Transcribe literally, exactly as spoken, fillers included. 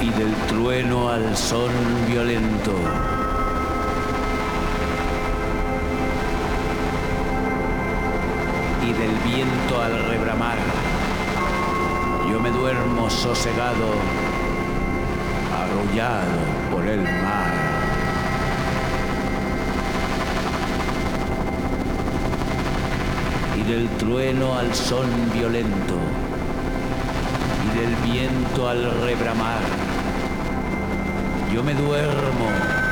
y del trueno al son violento. Y del viento al rebramar, yo me duermo sosegado, arrullado por el mar. Y del trueno al son violento, y del viento al rebramar, yo me duermo